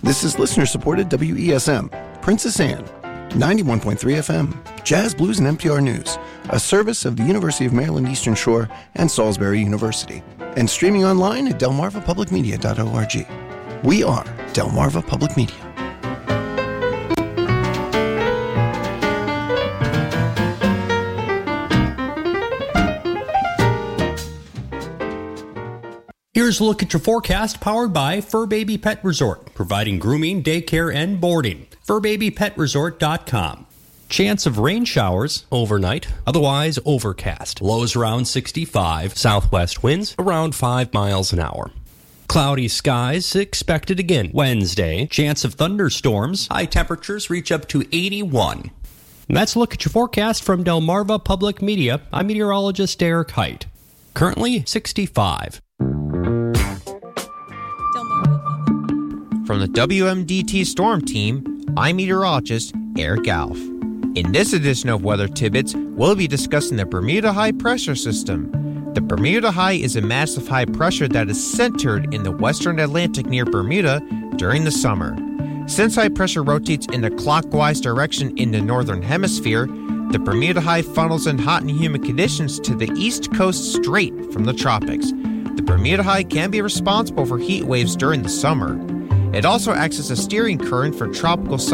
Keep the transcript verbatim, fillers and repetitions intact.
This is listener-supported W E S M, Princess Anne, ninety-one point three F M, Jazz, Blues, and N P R News, a service of the University of Maryland Eastern Shore and Salisbury University, and streaming online at delmarva public media dot org. We are Delmarva Public Media. Here's a look at your forecast powered by Fur Baby Pet Resort, providing grooming, daycare, and boarding. fur baby pet resort dot com. Chance of rain showers overnight, otherwise overcast. Lows around sixty-five, southwest winds around five miles an hour. Cloudy skies expected again Wednesday. Chance of thunderstorms. High temperatures reach up to eighty-one. And that's a look at your forecast from Delmarva Public Media. I'm meteorologist Derek Height. Currently sixty-five. From the W M D T Storm Team, I'm meteorologist Eric Alf. In this edition of Weather Tidbits, we'll be discussing the Bermuda High Pressure System. The Bermuda High is a massive high pressure that is centered in the western Atlantic near Bermuda during the summer. Since high pressure rotates in a clockwise direction in the northern hemisphere, the Bermuda High funnels in hot and humid conditions to the east coast straight from the tropics. The Bermuda High can be responsible for heat waves during the summer. It also acts as a steering current for tropical